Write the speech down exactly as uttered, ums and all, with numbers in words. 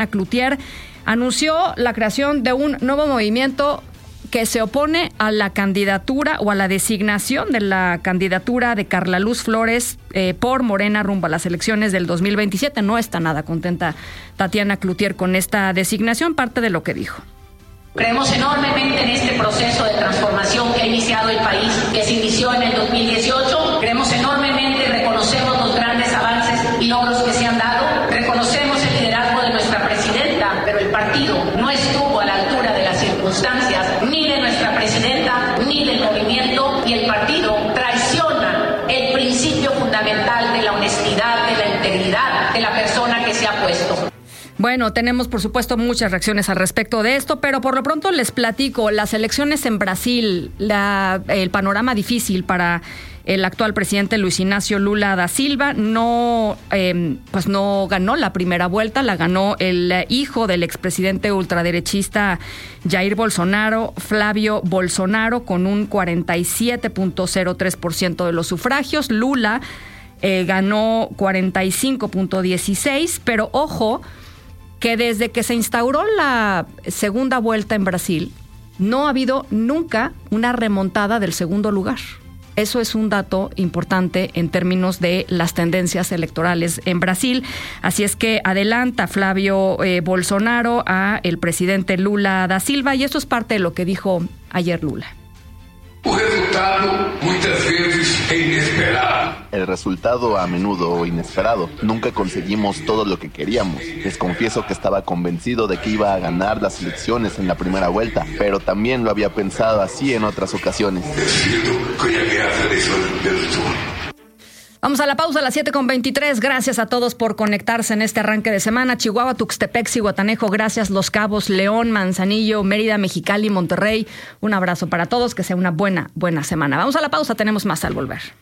Cloutier anunció la creación de un nuevo movimiento que se opone a la candidatura o a la designación de la candidatura de Carla Luz Flores eh, por Morena rumbo a las elecciones del dos mil veintisiete. No está nada contenta Tatiana Cloutier con esta designación, parte de lo que dijo. Creemos enormemente en este proceso de transformación que ha iniciado el país, que se inició en el dos mil dieciocho. Creemos enormemente, reconocemos los grandes avances y logros que se han dado. Reconocemos el liderazgo de nuestra presidenta, pero el partido no estuvo a la altura de las circunstancias, ni de nuestra presidenta, ni del movimiento, y el partido traiciona el principio fundamental de la honestidad, de la integridad de la persona que se ha puesto. Bueno, tenemos por supuesto muchas reacciones al respecto de esto, pero por lo pronto les platico las elecciones en Brasil, la, el panorama difícil para el actual presidente Luis Ignacio Lula da Silva. No, eh, pues no ganó la primera vuelta, la ganó el hijo del expresidente ultraderechista Jair Bolsonaro, Flavio Bolsonaro, con un cuarenta y siete punto cero tres por ciento de los sufragios. Lula eh, ganó cuarenta y cinco punto dieciséis, pero ojo, que desde que se instauró la segunda vuelta en Brasil, no ha habido nunca una remontada del segundo lugar. Eso es un dato importante en términos de las tendencias electorales en Brasil. Así es que adelanta Flavio eh, Bolsonaro a el presidente Lula da Silva, y esto es parte de lo que dijo ayer Lula. O resultado muchas veces es inesperado. El resultado a menudo inesperado. Nunca conseguimos todo lo que queríamos. Les confieso que estaba convencido de que iba a ganar las elecciones en la primera vuelta, pero también lo había pensado así en otras ocasiones. Vamos a la pausa a las siete con veintitrés. Gracias a todos por conectarse en este arranque de semana. Chihuahua, Tuxtepec, Zihuatanejo, gracias. Los Cabos, León, Manzanillo, Mérida, Mexicali, Monterrey. Un abrazo para todos. Que sea una buena, buena semana. Vamos a la pausa. Tenemos más al volver.